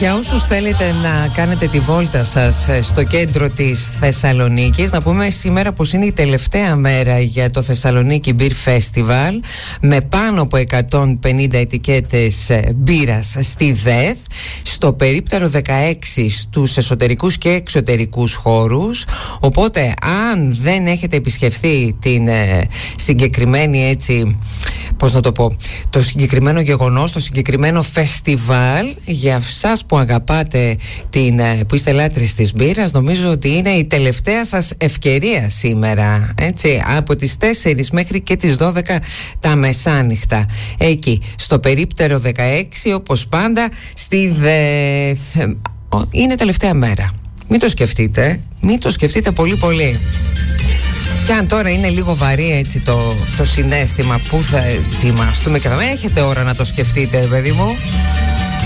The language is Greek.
Για όσους θέλετε να κάνετε τη βόλτα σας στο κέντρο της Θεσσαλονίκης, να πούμε σήμερα πως είναι η τελευταία μέρα για το Θεσσαλονίκη Beer Festival, με πάνω από 150 ετικέτες μπύρας στη ΔΕΘ, στο περίπτερο 16 στους εσωτερικούς και εξωτερικούς χώρους. Οπότε αν δεν έχετε επισκεφθεί την συγκεκριμένη, έτσι, πώς να το πω, το συγκεκριμένο γεγονός, το συγκεκριμένο φεστιβάλ, για εσάς που αγαπάτε που είστε λάτρεις της μπύρας, νομίζω ότι είναι η τελευταία σας ευκαιρία σήμερα, έτσι, από τις 4 μέχρι και τις 12 τα μεσάνυχτα, εκεί στο περίπτερο 16, όπως πάντα στη ΔΕΘ. Είναι τελευταία μέρα, μην το σκεφτείτε πολύ πολύ. Και αν τώρα είναι λίγο βαρύ, έτσι, το συναίσθημα που θα ετοιμαστούμε και θα έχετε ώρα να το σκεφτείτε, παιδί μου.